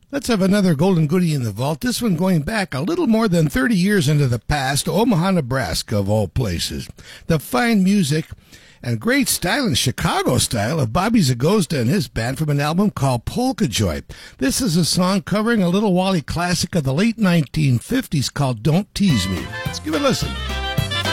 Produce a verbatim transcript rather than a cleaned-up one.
Let's have another golden goodie in the vault, this one going back a little more than thirty years into the past, to Omaha, Nebraska, of all places. The fine music and great style and Chicago style of Bobby Zagozda and his band from an album called Polka Joy. This is a song covering a little Wally classic of the late nineteen fifties called Don't Tease Me. Let's give it a listen.